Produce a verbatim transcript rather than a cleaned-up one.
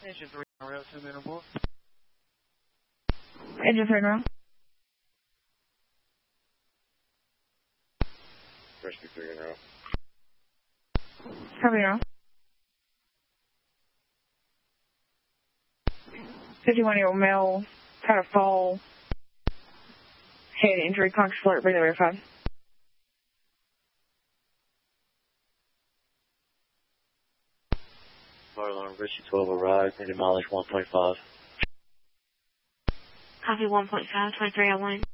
Engine three on rail, two minute board. Engine three now. Rescue three in row. Copy now. fifty-one-year-old male, had a fall, head injury, conscious alert, breathing verified. Fire alarm, Richie twelve arrived, engine mileage one point five. Copy one point five, twenty-three oh one.